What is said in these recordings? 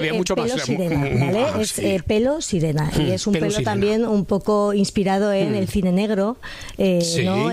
había mucho pelo más. Sirena, ¿vale? Es pelo Sirena. Y es un pelo Sirena. también un poco inspirado en el cine negro, Sí. ¿no?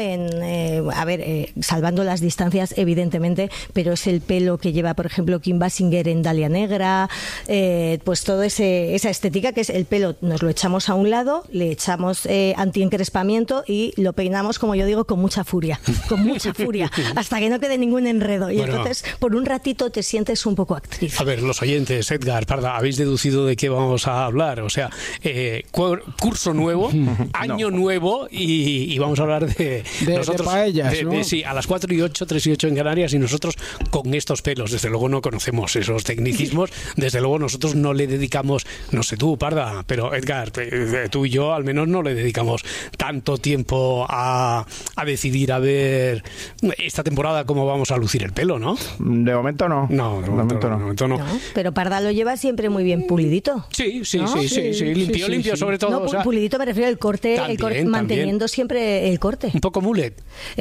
Salvando las distancias, evidentemente, pero es el pelo que lleva, por ejemplo, Kim Basinger en Dalia Negra, pues toda esa estética que es el pelo, nos lo echamos a un lado, le echamos antiencrespamiento y lo peinamos, como yo digo, con mucha furia, hasta que no quede ningún enredo. Y Bueno. entonces, por un ratito te sientes un poco actriz. A ver, los oyentes, Edgar, Parda, ¿habéis deducido de qué vamos a hablar? O sea, curso nuevo, año nuevo y vamos a hablar de nosotros. De paellas, ¿no? Sí, a las 4:08, 3:08 en Canarias y nosotros con estos pelos. Desde luego no conocemos esos tecnicismos. Desde luego nosotros no le dedicamos, no sé tú, Parda, pero Edgar, tú y yo al menos no le dedicamos tanto tiempo a decidir a ver esta temporada cómo vamos a lucir el pelo, ¿no? De momento no. No, de momento no. ¿No? Pero Parda lo lleva siempre muy bien pulidito. Sí, ¿No? limpio sobre todo. No, o sea, pulidito me refiero al corte, también. manteniendo siempre el corte. un poco mulet.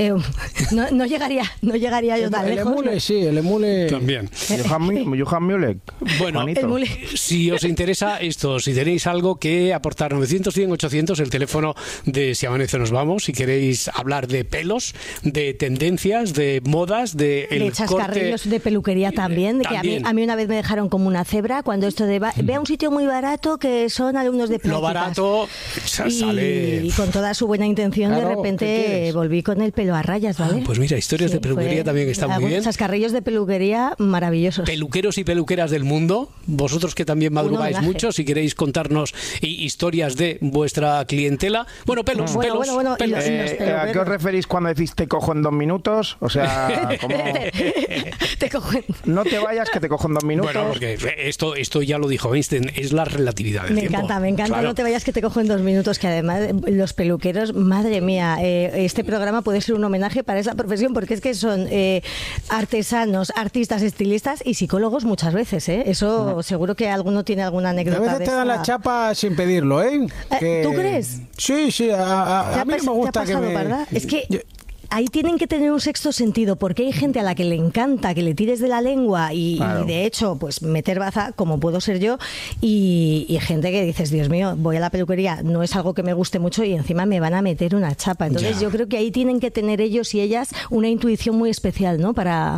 No llegaría yo tan El lejos. emule, sí, el emule. También. Johan Mulek. Bueno, Juanito. El mule. si os interesa esto, si tenéis algo que aportar, 900, 100, 800, el teléfono de Si Amanece Nos Vamos, si queréis hablar de pelos, de tendencias, de modas, de el chascarrillos corte, de peluquería también, que también. a mí una vez me dejaron como una cebra cuando esto de ve a un sitio muy barato que son alumnos de lo prácticas. barato sale. Y con toda su buena intención, Claro, de ¿qué repente quieres? volví con el pelo a rayas, ¿vale? Pues mira, historias de peluquería también están muy bien. Chascarrillos de peluquería maravillosos. Peluqueros y peluqueras del mundo, vosotros que también madrugáis homenaje. mucho, si queréis contarnos historias de vuestra clientela. Bueno, pelos. Bueno, y los ¿A qué os referís cuando decís te cojo en 2 minutos? O sea, ¿cómo? Te cogen. No te vayas, que te cojo en 2 minutos. Bueno, porque esto ya lo dijo Einstein, es la relatividad del Me tiempo. encanta, Claro. no te vayas que te cojo en 2 minutos, que además los peluqueros, madre mía, este programa puede ser un homenaje para esa profesión, porque es que son artesanos, artistas, estilistas y psicólogos muchas veces, ¿eh? Eso seguro que alguno tiene alguna anécdota. A veces de te dan esa. la chapa sin pedirlo, ¿eh? ¿Tú crees? Sí, a mí no me gusta ¿Te ha pasado, que me... verdad? Es que ahí tienen que tener un sexto sentido, porque hay gente a la que le encanta que le tires de la lengua y de hecho, pues meter baza, como puedo ser yo, y gente que dices, Dios mío, voy a la peluquería, no es algo que me guste mucho y encima me van a meter una chapa. Entonces yo creo que ahí tienen que tener ellos y ellas una intuición muy especial, ¿no? Para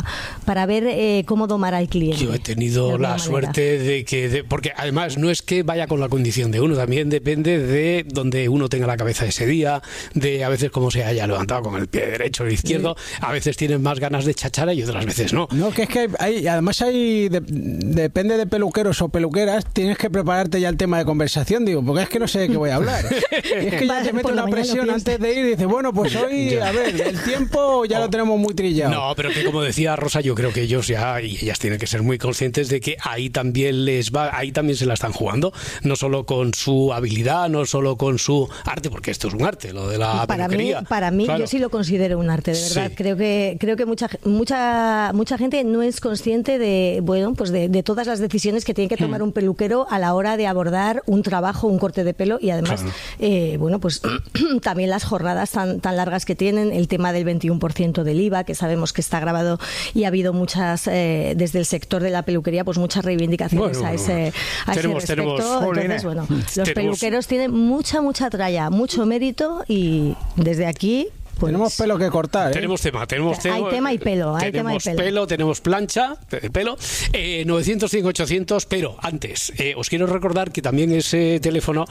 ver cómo domar al cliente. Yo he tenido la suerte de que... porque además no es que vaya con la condición de uno, también depende de donde uno tenga la cabeza ese día, de a veces cómo se haya levantado con el pie derecho o el izquierdo. A veces tienen más ganas de chachara y otras veces no. No, que es que además depende de peluqueros o peluqueras, tienes que prepararte ya el tema de conversación, digo, porque es que no sé de qué voy a hablar. Y es que ya te mete una presión antes de ir y dices, bueno, pues hoy, a ver, el tiempo ya lo tenemos muy trillado. No, pero que como decía Rosa, yo creo que ellos ya y ellas tienen que ser muy conscientes de que ahí también ahí también se la están jugando, no solo con su habilidad, no solo con su arte, porque esto es un arte, lo de la peluquería. Para mí Claro. yo sí lo considero un arte, de verdad. Sí. Creo que mucha gente no es consciente de todas las decisiones que tiene que tomar un peluquero a la hora de abordar un trabajo, un corte de pelo y además, pues también las jornadas tan largas que tienen, el tema del 21% del IVA, que sabemos que está grabado y ha habido muchas, desde el sector de la peluquería, pues muchas reivindicaciones a ese respecto. Entonces, los peluqueros tienen mucha tralla, mucho mérito y desde aquí... Pues, tenemos pelo que cortar, ¿eh? Tenemos tema. Hay tema y pelo. Tenemos plancha de pelo. 900, 100, 800, pero antes, os quiero recordar que también ese teléfono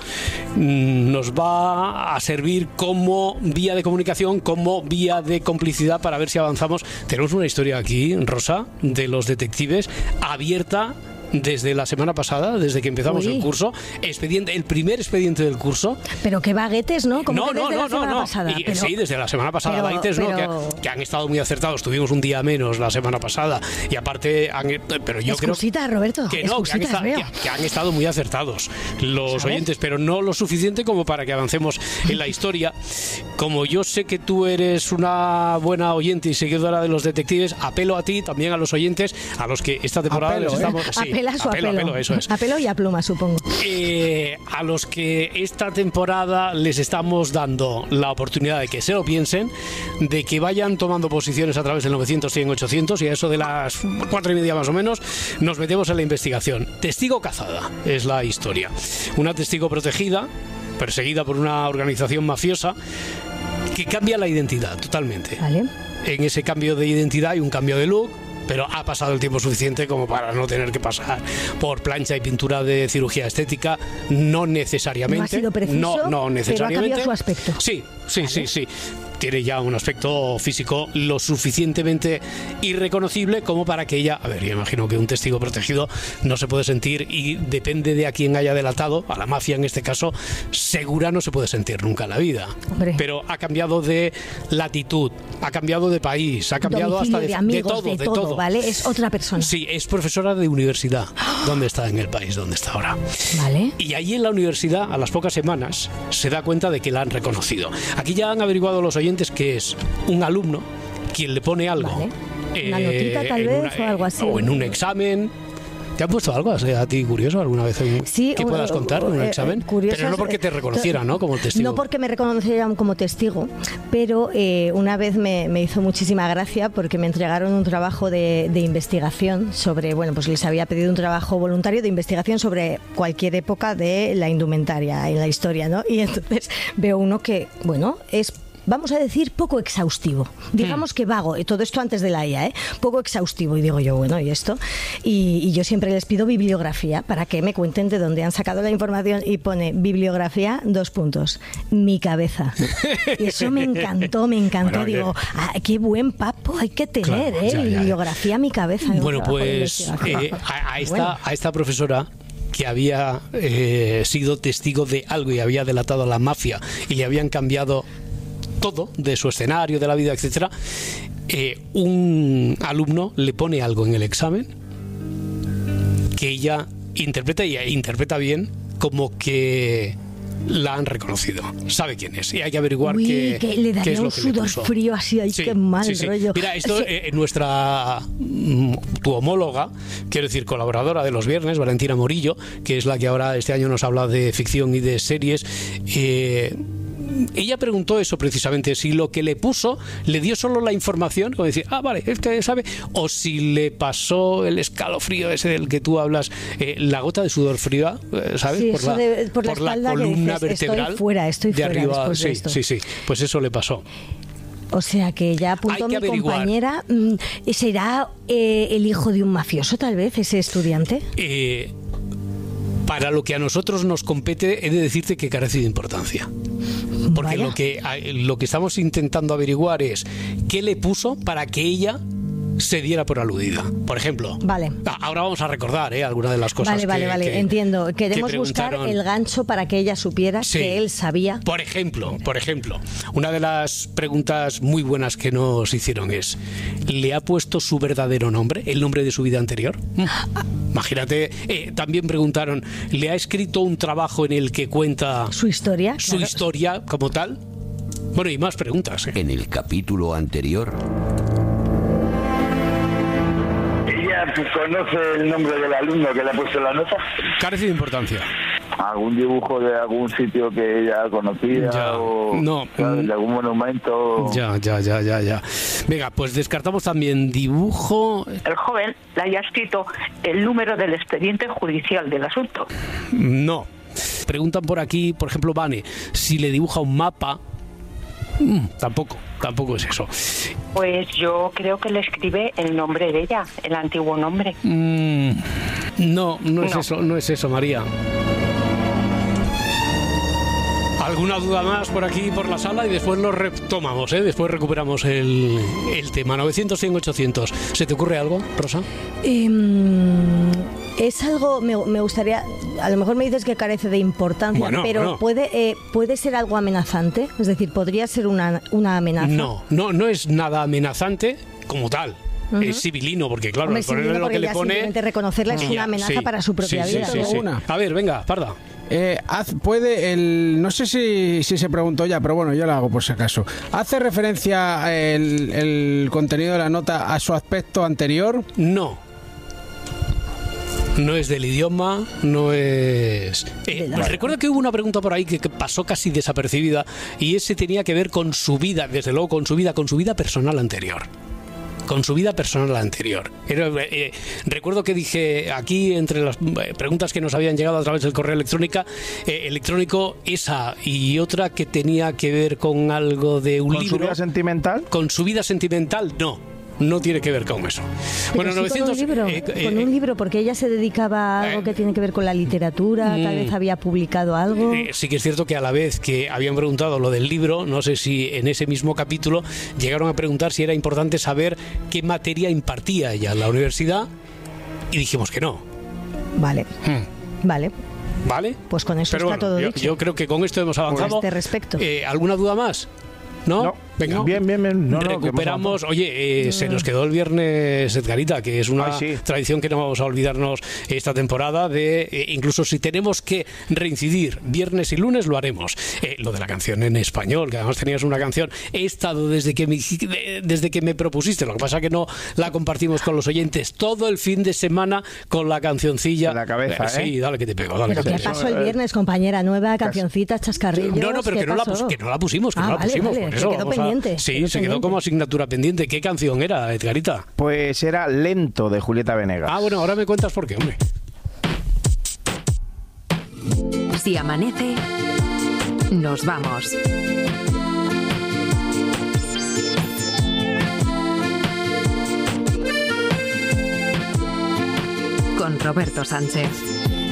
nos va a servir como vía de comunicación, como vía de complicidad para ver si avanzamos. Tenemos una historia aquí, Rosa, de los detectives, abierta desde la semana pasada, desde que empezamos el curso, el primer expediente del curso. Pero qué baguetes, ¿no? No. Pasada, Sí, desde la semana pasada, que han estado muy acertados. Tuvimos un día menos la semana pasada y aparte, pero yo creo Roberto, que han estado muy acertados los oyentes, pero no lo suficiente como para que avancemos en la historia. como yo sé que tú eres una buena oyente y seguidora de los detectives, apelo a ti, también a los oyentes, a los que esta temporada Apelo, les estamos... Sí, Apelas o apelo. Eso es. Apelo y a pluma, supongo. A los que esta temporada les estamos dando la oportunidad de que se lo piensen, de que vayan tomando posiciones a través del 900, 100, 800, y a eso de las 4:30 más o menos nos metemos en la investigación. Testigo cazada es la historia. Una testigo protegida, perseguida por una organización mafiosa que cambia la identidad totalmente. Vale. En ese cambio de identidad hay un cambio de look, pero ha pasado el tiempo suficiente como para no tener que pasar por plancha y pintura de cirugía estética, no necesariamente. No ha sido preciso, no necesariamente. Pero ha cambiado su aspecto. Sí. Tiene ya un aspecto físico lo suficientemente irreconocible como para que ella... A ver, yo imagino que un testigo protegido no se puede sentir, y depende de a quién haya delatado, a la mafia en este caso, segura no se puede sentir nunca en la vida. Hombre. Pero ha cambiado de latitud, ha cambiado de país, ha cambiado Domicilio, hasta de amigos, de todo. ¿Vale? Es otra persona. Sí, es profesora de universidad. ¿Dónde está en el país? ¿Dónde está ahora? Vale. Y allí en la universidad, a las pocas semanas, se da cuenta de que la han reconocido. Aquí ya han averiguado los oyentes que es un alumno quien le pone algo. Vale. Una notita tal vez o algo así. O en un examen. ¿Te han puesto algo a ti curioso alguna vez sí, que puedas contar en un examen? Pero no porque te reconocieran, ¿no? Como testigo. No porque me reconocieran como testigo, pero una vez me hizo muchísima gracia porque me entregaron un trabajo de investigación sobre, bueno, pues les había pedido un trabajo voluntario de investigación sobre cualquier época de la indumentaria en la historia, ¿no? Y entonces veo uno que, bueno, es... vamos a decir, poco exhaustivo. Digamos que vago, todo esto antes de la IA, poco exhaustivo. Y digo yo, bueno, ¿y esto? Y yo siempre les pido bibliografía para que me cuenten de dónde han sacado la información, y pone bibliografía, : mi cabeza. Y eso me encantó. Bueno, digo, qué buen papo hay que tener, claro, bibliografía, mi cabeza. Bueno, pues a esta profesora que había sido testigo de algo y había delatado a la mafia y le habían cambiado todo de su escenario, de la vida, etcétera, un alumno le pone algo en el examen que ella interpreta bien, como que la han reconocido, sabe quién es, y hay que averiguar qué le daría es lo un que sudor frío así, ay, qué mal rollo. Mira, esto tu homóloga, quiero decir, colaboradora de los viernes, Valentina Morillo, que es la que ahora este año nos habla de ficción y de series, ella preguntó eso precisamente, si lo que le puso le dio solo la información, como decir, vale, este sabe, o si le pasó el escalofrío ese del que tú hablas, la gota de sudor frío, ¿sabes? Sí, por la espalda, columna que dices, vertebral, estoy fuera de arriba, de esto. Sí, pues eso le pasó. O sea que ya apuntó mi compañera, ¿será el hijo de un mafioso tal vez, ese estudiante? Para lo que a nosotros nos compete, he de decirte que carece de importancia. Porque lo que estamos intentando averiguar es qué le puso para que ella se diera por aludida. Por ejemplo, vale. Ahora vamos a recordar algunas de las cosas. Vale, entiendo. Queremos buscar el gancho para que ella supiera que él sabía. Por ejemplo, una de las preguntas muy buenas que nos hicieron es: ¿le ha puesto su verdadero nombre, el nombre de su vida anterior? Imagínate. También preguntaron: ¿le ha escrito un trabajo en el que cuenta su historia? Su historia como tal. Bueno, y más preguntas. En el capítulo anterior... ¿Conoce el nombre del alumno que le ha puesto la nota? Carece de importancia. ¿Algún dibujo de algún sitio que ella conocía? No. ¿De algún monumento? Ya. Venga, pues descartamos también dibujo. El joven le haya escrito el número del expediente judicial del asunto. No. Preguntan por aquí, por ejemplo, Vane, si le dibuja un mapa. Tampoco es eso. Pues yo creo que le escribe el nombre de ella, el antiguo nombre. No es eso, María. ¿Alguna duda más por aquí, por la sala? Y después lo retomamos, después recuperamos el tema. 900, 100, 800. ¿Se te ocurre algo, Rosa? Es algo, me gustaría, a lo mejor me dices que carece de importancia, pero ¿puede ser algo amenazante? Es decir, ¿podría ser una amenaza? No es nada amenazante como tal. Es civilino, porque claro, ponerle lo que le pone... Simplemente reconocerla es una amenaza para su propia vida. A ver, venga, Parda. no sé si se preguntó ya, pero bueno, yo lo hago por si acaso. ¿Hace referencia el contenido de la nota a su aspecto anterior? No. No es del idioma, no es... recuerdo que hubo una pregunta por ahí que pasó casi desapercibida, y ese tenía que ver con su vida, desde luego con su vida personal anterior. Con su vida personal anterior. Recuerdo que dije aquí, entre las preguntas que nos habían llegado a través del correo electrónico, esa y otra que tenía que ver con algo de un libro. ¿Con su vida sentimental? Con su vida sentimental, no tiene que ver con eso. Bueno, sí, 900, con un libro, porque ella se dedicaba a algo que tiene que ver con la literatura, tal vez había publicado algo. Sí que es cierto que a la vez que habían preguntado lo del libro, no sé si en ese mismo capítulo llegaron a preguntar si era importante saber qué materia impartía ella en la universidad, y dijimos que no. Vale. ¿Vale? Pues con eso está todo dicho. Yo creo que con esto hemos avanzado. Por este respecto. ¿Alguna duda más? ¿No? Venga, bien. Recuperamos. Oye, se nos quedó el viernes, Edgarita, que es una tradición que no vamos a olvidarnos esta temporada. Incluso si tenemos que reincidir viernes y lunes, lo haremos. Lo de la canción en español, que además tenías una canción. He estado desde que me propusiste. Lo que pasa que no la compartimos con los oyentes todo el fin de semana con la cancioncilla. En la cabeza, Sí, dale que te pego. ¿Pero qué pasó el viernes, compañera? Nueva cancioncita, chascarrillos. No, pero que no la pusimos. Vale, eso, se quedó pendiente. Se quedó como asignatura pendiente. ¿Qué canción era, Edgarita? Pues era Lento, de Julieta Venegas. Bueno, ahora me cuentas por qué, hombre. Si amanece, nos vamos. Con Roberto Sánchez.